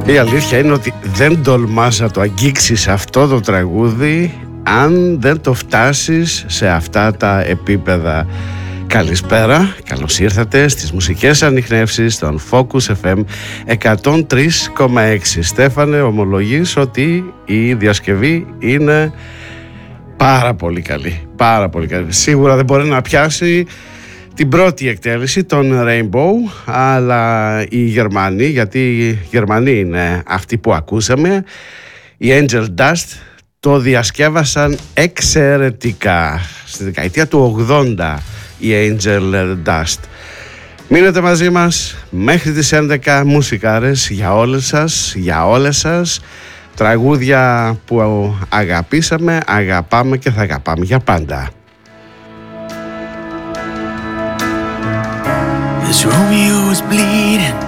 Η αλήθεια είναι ότι δεν τολμάς να το αγγίξεις αυτό το τραγούδι αν δεν το φτάσεις σε αυτά τα επίπεδα. Καλησπέρα, καλώς ήρθατε στις μουσικές ανιχνεύσεις των Focus FM 103,6. Στέφανε, ομολογείς ότι η διασκευή είναι πάρα πολύ καλή. Πάρα πολύ καλή. Σίγουρα δεν μπορεί να πιάσει την πρώτη εκτέλεση των Rainbow, αλλά οι Γερμανοί, γιατί οι Γερμανοί είναι αυτοί που ακούσαμε, οι Angel Dust το διασκεύασαν εξαιρετικά στη δεκαετία του 80 οι Angel Dust. Μείνετε μαζί μας μέχρι τις 11, μουσικάρες για όλες σας, για όλες σας, τραγούδια που αγαπήσαμε, αγαπάμε και θα αγαπάμε για πάντα. This Romeo is bleeding,